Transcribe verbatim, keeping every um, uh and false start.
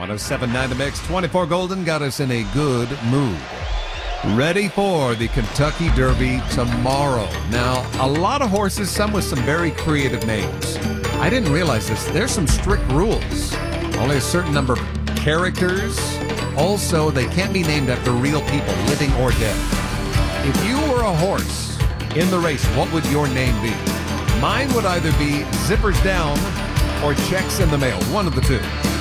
oh seven point nine The Mix, twenty-four Golden got us in a good mood. Ready for the Kentucky Derby tomorrow. Now, a lot of horses, some with some very creative names. I didn't realize this. There's some strict rules. Only a certain number of characters. Also, they can't be named after real people, living or dead. If you were a horse in the race, what would your name be? Mine would either be Zippers Down or Checks in the Mail, one of the two.